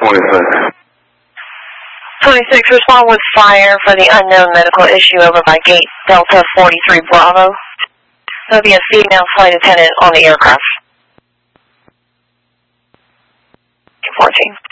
26. 26, respond with fire for the unknown medical issue over by gate Delta 43 Bravo. There'll be a female flight attendant on the aircraft. 14.